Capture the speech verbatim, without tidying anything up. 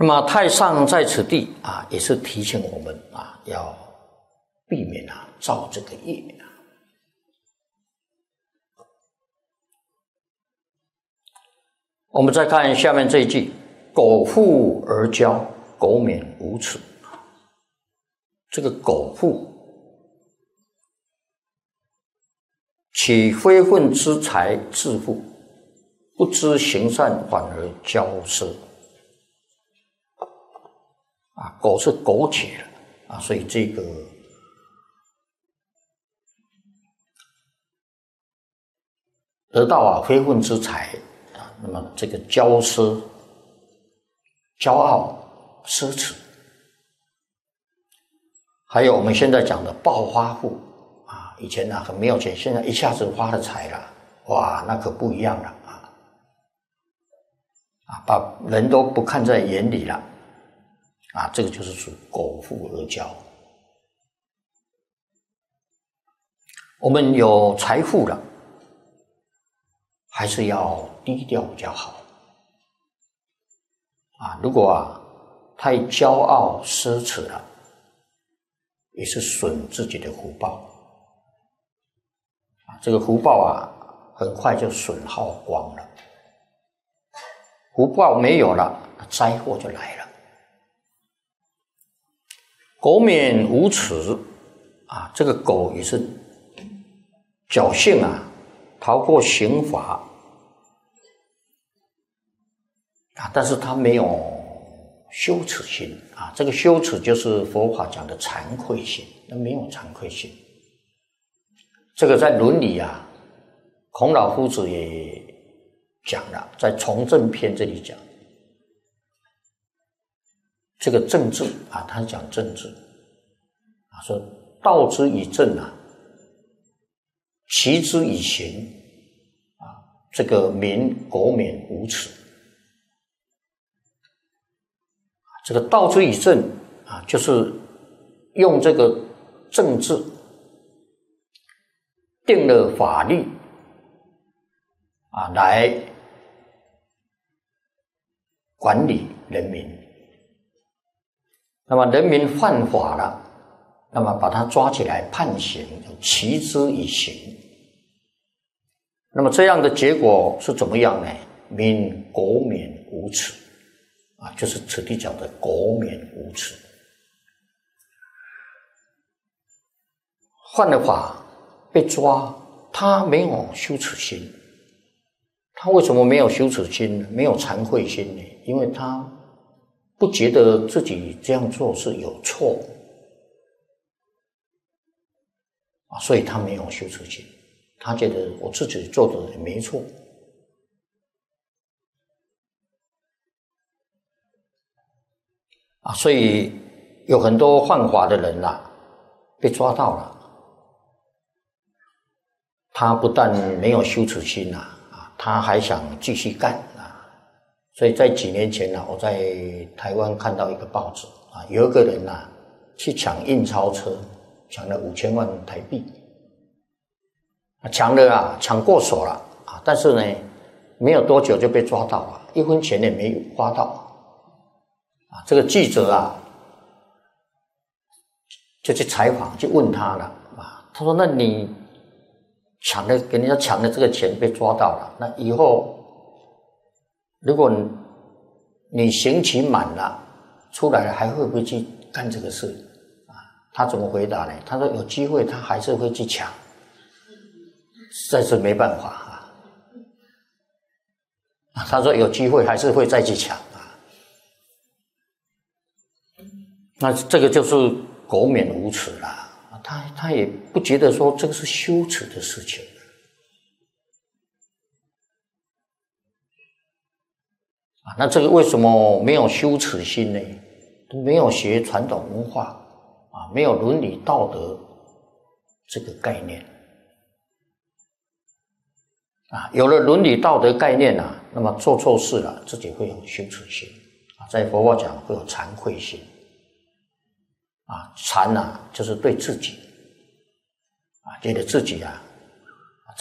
那么太上在此地啊，也是提醒我们啊，要避免啊造这个业啊。我们再看下面这一句：苟富而骄，苟免无耻。这个苟富，取非分之财致富，不知行善反而骄奢。啊，苟是苟且了啊，所以这个得到啊非分之财啊，那么这个骄奢、骄傲、奢侈，还有我们现在讲的暴发户啊，以前呢、啊、很没有钱，现在一下子发了财了，哇，那可不一样了啊！啊，把人都不看在眼里了啊，这个就是属苟富而骄。我们有财富了，还是要低调比较好啊！如果啊太骄傲奢侈了，也是损自己的福报啊！这个福报啊，很快就损耗光了。福报没有了，灾祸就来了。苟免无耻啊，这个苟也是侥幸啊，逃过刑罚啊，但是他没有羞耻心啊，这个羞耻就是佛法讲的惭愧心，那没有惭愧心。这个在伦理啊，孔老夫子也讲了，在从政篇这里讲，这个政治啊，他讲政治啊，说道之以政啊，齐之以刑啊，这个民苟免无耻。这个道之以政啊，就是用这个政治定了法律啊，来管理人民。那么人民犯法了，那么把他抓起来判刑，齐之以刑。那么这样的结果是怎么样呢？民苟免无耻啊，就是此地讲的苟免无耻。犯了法被抓，他没有羞耻心。他为什么没有羞耻心呢？没有惭愧心呢？因为他不觉得自己这样做是有错啊，所以他没有羞耻心。他觉得我自己做的也没错。啊，所以有很多犯法的人啊，被抓到了，他不但没有羞耻心啊，啊，他还想继续干啊。所以在几年前啊，我在台湾看到一个报纸啊，有一个人啊去抢印钞车，抢了五千万台币，啊，抢了啊，抢过手了啊，但是呢，没有多久就被抓到了，一分钱也没花到。啊，这个记者啊，就去采访，就问他了啊。他说：“那你抢了，给人家抢了这个钱，被抓到了，那以后如果你刑期满了，出来了，还会不会去干这个事？”啊，他怎么回答呢？他说：“有机会，他还是会去抢，实在是没办法啊。”啊，他说：“有机会还是会再去抢。”那这个就是苟免无耻啦，他他也不觉得说这个是羞耻的事情啊。那这个为什么没有羞耻心呢？没有学传统文化啊，没有伦理道德这个概念啊。有了伦理道德概念啊，那么做错事了，自己会有羞耻心啊。在佛法讲会有惭愧心。啊，惭啊，就是对自己啊，觉得自己啊